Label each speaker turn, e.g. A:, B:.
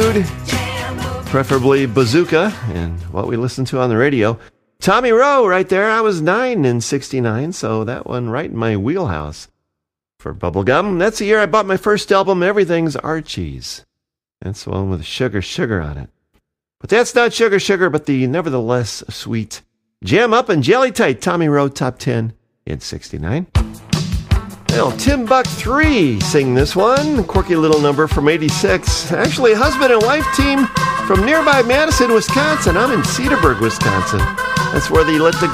A: food, preferably bazooka, and what we listen to on the radio. Tommy Roe right there. I was 9 in 69, so that one right in my wheelhouse. For bubblegum, that's the year I bought my first album, Everything's Archie's. That's the one with sugar on it. But that's not sugar, but the nevertheless sweet Jam Up and Jelly Tight Tommy Roe Top 10 in 69. Well, Timbuk 3 sing this one. Quirky little number from 86. Actually, a husband and wife team from nearby Madison, Wisconsin. I'm in Cedarburg, Wisconsin. That's where they let the